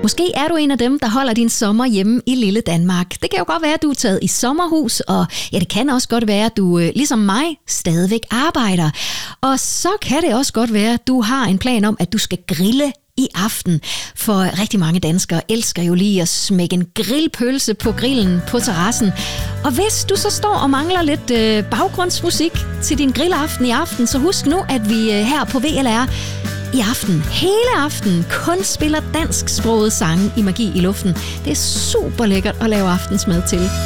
Måske er du en af dem, der holder din sommer hjemme i lille Danmark. Det kan jo godt være, at du er taget i sommerhus, og ja, det kan også godt være, at du ligesom mig stadigvæk arbejder. Og så kan det også godt være, at du har en plan om, at du skal grille i aften. For rigtig mange danskere elsker jo lige at smække en grillpølse på grillen på terrassen. Og hvis du så står og mangler lidt baggrundsmusik til din grillaften i aften, så husk nu, at vi her på VLR i aften, hele aften, kun spiller dansksprogede sange i Magi i Luften. Det er super lækkert at lave aftensmad til.